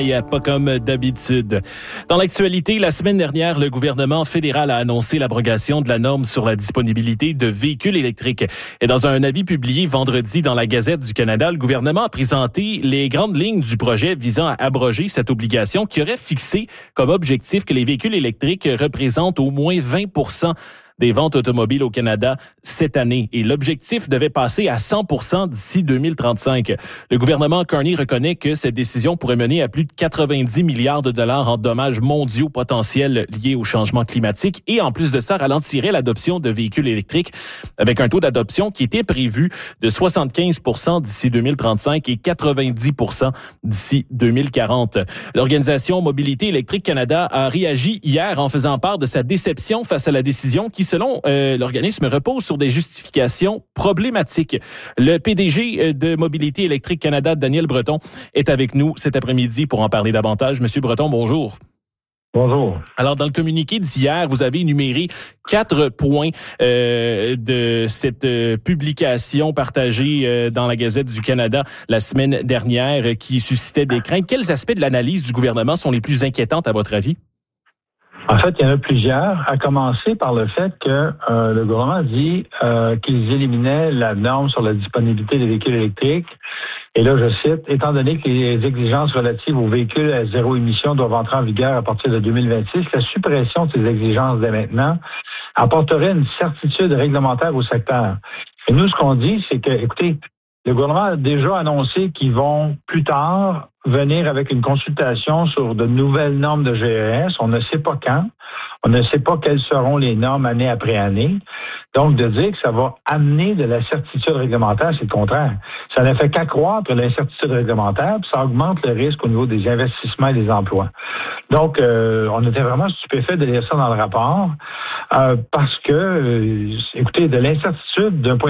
Pas comme d'habitude. Dans l'actualité, la semaine dernière, le gouvernement fédéral a annoncé l'abrogation de la norme sur la disponibilité de véhicules électriques. Et dans un avis publié vendredi dans la Gazette du Canada, le gouvernement a présenté les grandes lignes du projet visant à abroger cette obligation qui aurait fixé comme objectif que les véhicules électriques représentent au moins 20% des ventes automobiles au Canada cette année. Et l'objectif devait passer à 100% d'ici 2035. Le gouvernement Carney reconnaît que cette décision pourrait mener à plus de 90 milliards de dollars en dommages mondiaux potentiels liés au changement climatique et en plus de ça, ralentirait l'adoption de véhicules électriques avec un taux d'adoption qui était prévu de 75% d'ici 2035 et 90% d'ici 2040. L'organisation Mobilité électrique Canada a réagi hier en faisant part de sa déception face à la décision qui, selon l'organisme, repose sur des justifications problématiques. Le PDG de Mobilité électrique Canada, Daniel Breton, est avec nous cet après-midi pour en parler davantage. Monsieur Breton, bonjour. Bonjour. Alors, dans le communiqué d'hier, vous avez énuméré 4 points de cette publication partagée dans la Gazette du Canada la semaine dernière qui suscitait des craintes. Quels aspects de l'analyse du gouvernement sont les plus inquiétants à votre avis? En fait, il y en a plusieurs, à commencer par le fait que le gouvernement dit qu'ils éliminaient la norme sur la disponibilité des véhicules électriques. Et là, je cite, « Étant donné que les exigences relatives aux véhicules à zéro émission doivent entrer en vigueur à partir de 2026, la suppression de ces exigences dès maintenant apporterait une certitude réglementaire au secteur. » Et nous, ce qu'on dit, c'est que, écoutez, le gouvernement a déjà annoncé qu'ils vont plus tard venir avec une consultation sur de nouvelles normes de GES. On ne sait pas quand. On ne sait pas quelles seront les normes année après année. Donc, de dire que ça va amener de la certitude réglementaire, c'est le contraire. Ça ne fait qu'accroître l'incertitude réglementaire, puis ça augmente le risque au niveau des investissements et des emplois. Donc, on était vraiment stupéfait de lire ça dans le rapport parce que, écoutez, de l'incertitude d'un point